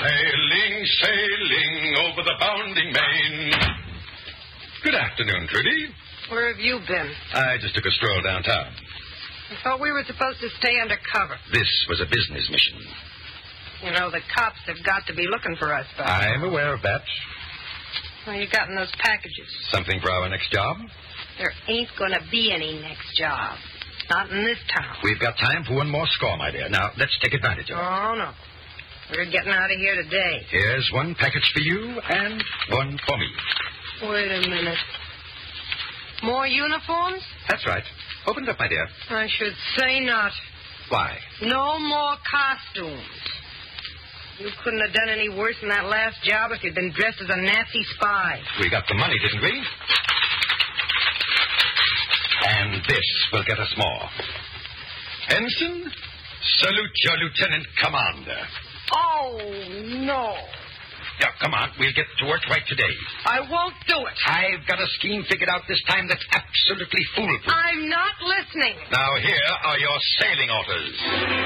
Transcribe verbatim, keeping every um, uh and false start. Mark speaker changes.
Speaker 1: Sailing, sailing over the bounding main. Good afternoon, Trudy.
Speaker 2: Where have you been?
Speaker 1: I just took a stroll downtown.
Speaker 2: I thought we were supposed to stay under cover.
Speaker 1: This was a business mission.
Speaker 2: You know, the cops have got to be looking for us, Bob.
Speaker 1: I'm aware of that.
Speaker 2: What you got in those packages?
Speaker 1: Something for our next job?
Speaker 2: There ain't going to be any next job. Not in this town.
Speaker 1: We've got time for one more score, my dear. Now, let's take advantage of it.
Speaker 2: Oh, no. We're getting out of here today.
Speaker 1: Here's one package for you and one for me.
Speaker 2: Wait a minute. More uniforms?
Speaker 1: That's right. Open it up, my dear.
Speaker 2: I should say not.
Speaker 1: Why?
Speaker 2: No more costumes. You couldn't have done any worse in that last job if you'd been dressed as a Nazi spy.
Speaker 1: We got the money, didn't we? And this will get us more. Ensign, salute your lieutenant commander.
Speaker 2: Oh, no.
Speaker 1: Now, come on. We'll get to work right today.
Speaker 2: I won't do it.
Speaker 1: I've got a scheme figured out this time that's absolutely foolproof.
Speaker 2: I'm not listening.
Speaker 1: Now, here are your sailing orders.